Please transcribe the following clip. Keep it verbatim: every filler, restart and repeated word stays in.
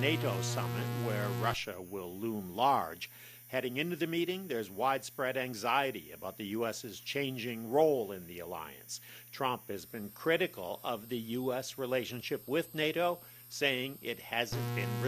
NATO summit where Russia will loom large. Heading into the meeting, there's widespread anxiety about the U S's changing role in the alliance. Trump has been critical of the U S relationship with NATO, saying it hasn't been